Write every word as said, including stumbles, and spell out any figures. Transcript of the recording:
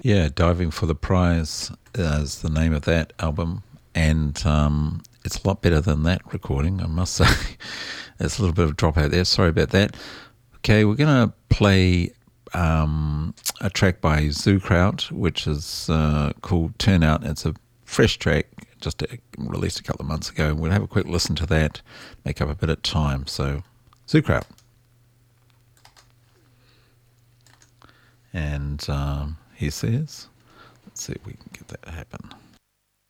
Yeah, Diving for the Prize is the name of that album, and um, it's a lot better than that recording, I must say. There's a little bit of a drop out there. Sorry about that. Okay, we're going to play um, a track by Zookraut, which is uh, called Turnout. It's a fresh track, just released a couple of months ago. We'll have a quick listen to that, make up a bit of time. So, Zookraut. And um, he says, let's see if we can get that to happen.